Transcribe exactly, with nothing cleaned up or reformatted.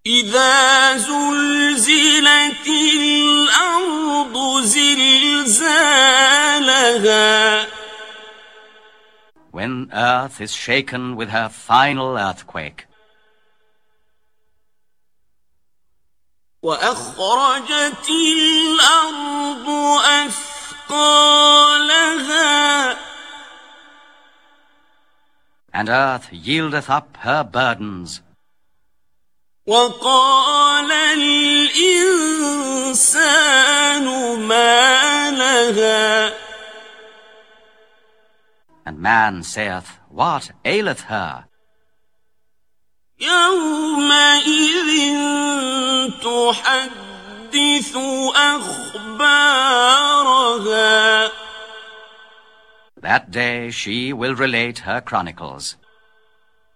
إذا زلزلت الأرض زلزالها. When earth is shaken with her final earthquake. وأخرجت الأرض أثقالها. And earth yieldeth up her burdens. وقال الإنسان ما لها. And man saith, What aileth her? يومئذ تحدث أخبارها. That day she will relate her chronicles.